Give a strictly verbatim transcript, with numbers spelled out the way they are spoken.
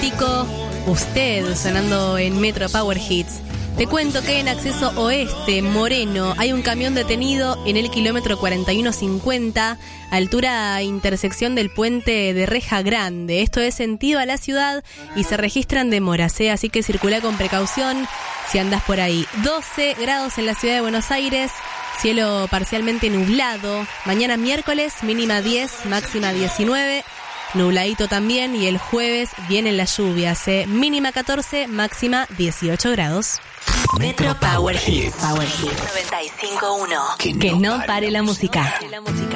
Tico, usted sonando en Metro Power Hits. Te cuento que en acceso oeste, Moreno, hay un camión detenido en el kilómetro cuarenta y uno cincuenta, altura intersección del puente de Reja Grande. Esto es sentido a la ciudad y se registran demoras, ¿eh? Así que circula con precaución si andás por ahí. doce grados en la ciudad de Buenos Aires, cielo parcialmente nublado. Mañana miércoles, mínima diez, máxima diecinueve. Nubladito también, y el jueves vienen las lluvias, ¿eh? Mínima catorce, máxima dieciocho grados. Metro Power Hits. Power Hits noventa y cinco punto uno. Que no pare la música.